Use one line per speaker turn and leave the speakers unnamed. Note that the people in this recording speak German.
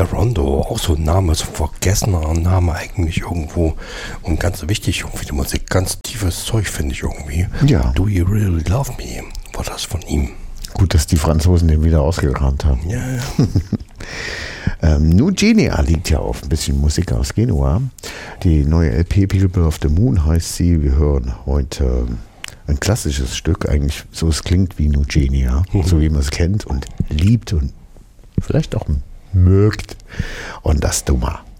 Lisa Rondo, auch so ein Name, so ein vergessener Name eigentlich irgendwo. Und ganz wichtig, irgendwie die Musik, ganz tiefes Zeug, finde ich irgendwie.
Ja.
Do You Really Love Me, war das von ihm.
Gut, dass die Franzosen den wieder ausgerannt haben.
Ja.
New Genia liegt ja auf ein bisschen Musik aus Genua. Die neue LP People of the Moon heißt sie. Wir hören heute ein klassisches Stück, eigentlich so es klingt wie New Genia, so wie man es kennt und liebt und vielleicht auch mögt. Und das Duma.